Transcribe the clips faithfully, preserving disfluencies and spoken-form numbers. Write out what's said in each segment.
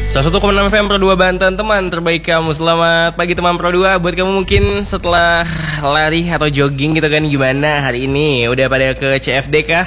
seratus satu koma enam F M Pro dua Banten, teman terbaik kamu. Selamat pagi teman Pro dua. Buat kamu mungkin setelah lari atau jogging gitu kan, gimana hari ini? Udah pada ke C F D kah?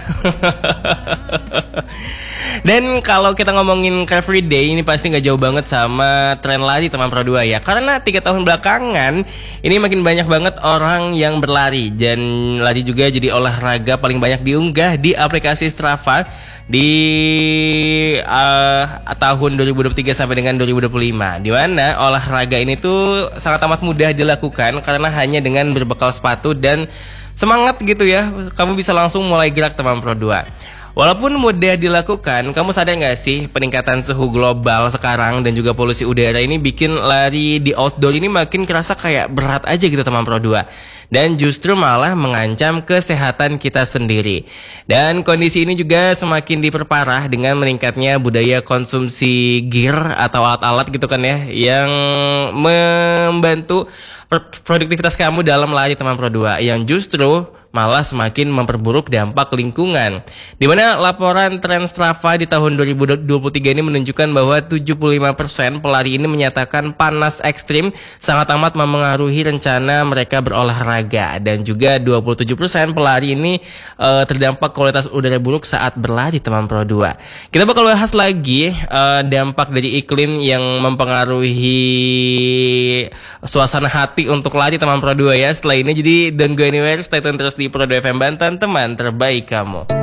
Dan kalau kita ngomongin Car Free Day, ini pasti gak jauh banget sama tren lari teman Pro dua ya. Karena tiga tahun belakangan ini makin banyak banget orang yang berlari. Dan lari juga jadi olahraga paling banyak diunggah di aplikasi Strava di uh, tahun dua ribu dua puluh tiga sampai dengan dua ribu dua puluh lima, di mana olahraga ini tuh sangat amat mudah dilakukan karena hanya dengan berbekal sepatu dan semangat gitu ya, kamu bisa langsung mulai gerak teman Pro dua. Walaupun mudah dilakukan, kamu sadar gak sih peningkatan suhu global sekarang dan juga polusi udara ini bikin lari di outdoor ini makin kerasa kayak berat aja gitu teman Pro dua. Dan justru malah mengancam kesehatan kita sendiri. Dan kondisi ini juga semakin diperparah dengan meningkatnya budaya konsumsi gear atau alat-alat gitu kan ya, yang membantu produktivitas kamu dalam lari teman Pro dua, yang justru malah semakin memperburuk dampak lingkungan. Di mana laporan tren Strava di tahun dua ribu dua puluh tiga ini menunjukkan bahwa tujuh puluh lima persen pelari ini menyatakan panas ekstrim sangat amat memengaruhi rencana mereka berolahraga, dan juga dua puluh tujuh persen pelari ini uh, terdampak kualitas udara buruk saat berlari teman Pro dua. Kita bakal bahas lagi uh, dampak dari iklim yang mempengaruhi suasana hati untuk lari teman Pro dua ya setelah ini. Jadi don't go anywhere, stay tune terus di Pro dua F M Banten, teman terbaik kamu.